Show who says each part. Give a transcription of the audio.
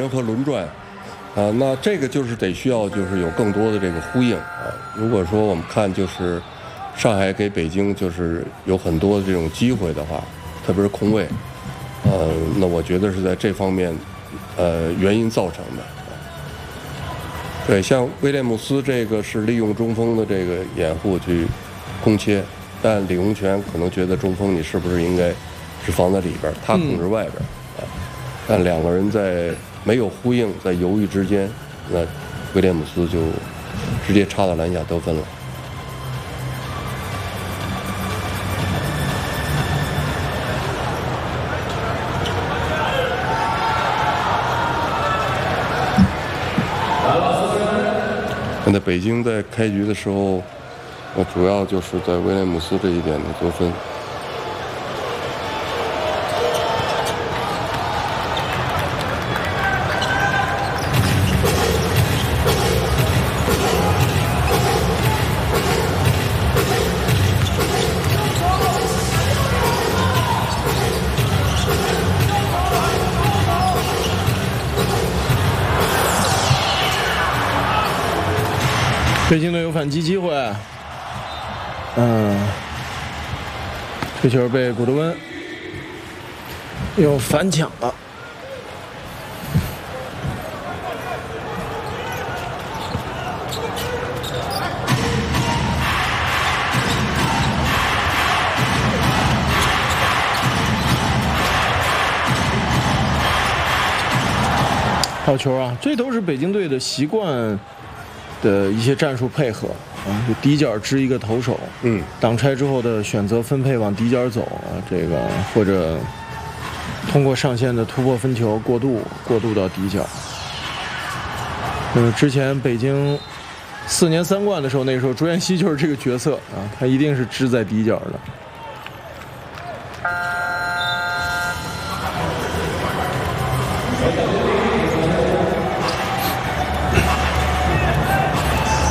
Speaker 1: 旋和轮转，那这个就是得需要就是有更多的这个呼应啊。如果说我们看就是上海给北京就是有很多这种机会的话，特别是空位，那我觉得是在这方面，原因造成的。对，像威廉姆斯这个是利用中锋的这个掩护去空切，但李洪权可能觉得中锋你是不是应该是放在里边，他控制外边啊。但两个人在没有呼应，在犹豫之间，那威廉姆斯就直接插到篮下得分了。现在北京在开局的时候，主要就是在威廉姆斯这一点的得分。
Speaker 2: 北京队有反击机会，这球被古德温又反抢了。好球啊！这都是北京队的习惯的一些战术配合啊，就底角支一个投手，挡拆之后的选择分配往底角走啊，这个或者通过上线的突破分球过渡到底角。之前北京4年3冠的时候，那时候朱彦西就是这个角色啊，他一定是支在底角的。